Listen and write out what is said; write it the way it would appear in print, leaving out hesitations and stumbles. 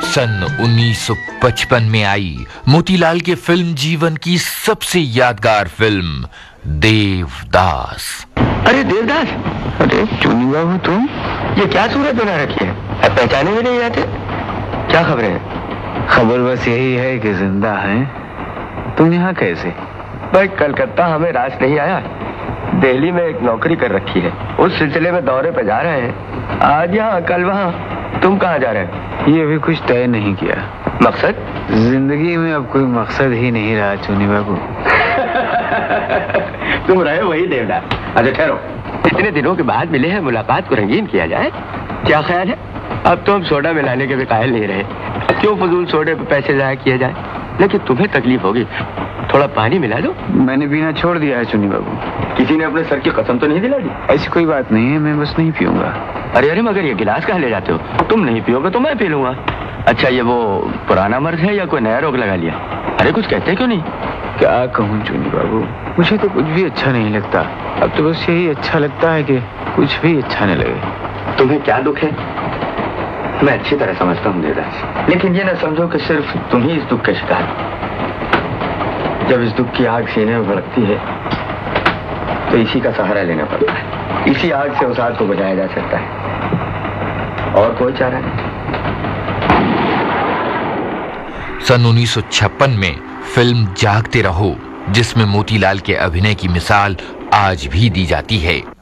सन 1955 में आई मोतीलाल के फिल्म जीवन की सबसे यादगार फिल्म देवदास। अरे देवदास, अरे चुनी बाबू तुम, ये क्या सूरत बना रखी है? पहचाने में नहीं आते? क्या खबरें हैं? खबर बस यही है कि जिंदा हैं। तुम यहाँ कैसे? भाई कलकत्ता हमें रास नहीं आया, दिल्ली में एक नौकरी कर रखी है, उस सिलसिले में दौरे पे जा रहे हैं। आज यहाँ कल वहाँ। तुम कहाँ जा रहे हो? ये अभी कुछ तय नहीं किया। मकसद? जिंदगी में अब कोई मकसद ही नहीं रहा चुनी बाबू। तुम रहे वही देवदास। अच्छा ठहरो, इतने दिनों के बाद मिले हैं, मुलाकात को रंगीन किया जाए। क्या ख्याल है? अब तो हम सोडा मिलाने के भी कायल नहीं रहे, क्यों फजूल सोडे पे पैसे जाया किए जाए? लेकिन तुम्हें तकलीफ होगी, थोड़ा पानी मिला दो। मैंने पीना छोड़ दिया है चुनी बाबू। किसी ने अपने सर की कसम तो नहीं दिला दी? ऐसी कोई बात नहीं है, मैं बस नहीं पीऊंगा। अरे अरे, मगर ये गिलास कहाँ ले जाते हो? तुम नहीं पियोगे तो मैं पी लूंगा। अच्छा, ये वो पुराना मर्ज है या कोई नया रोग लगा लिया? अरे कुछ कहते क्यों नहीं? क्या कहूँ चुनी बाबू, मुझे तो कुछ भी अच्छा नहीं लगता। अब तो बस यही अच्छा लगता है कि कुछ भी अच्छा न लगे। तुम्हें क्या दुख है? मैं अच्छी तरह समझता हूँ देवदास, लेकिन ये ना समझो कि सिर्फ तुम ही इस दुख के शिकार हो। जब इस दुख की आग सीने में भड़कती है तो इसी का सहारा लेना पड़ता है। इसी आग से उस आग को बुझाया जा सकता है, और कोई चारा नहीं। सन 1956 में फिल्म जागते रहो, जिसमें मोतीलाल के अभिनय की मिसाल आज भी दी जाती है।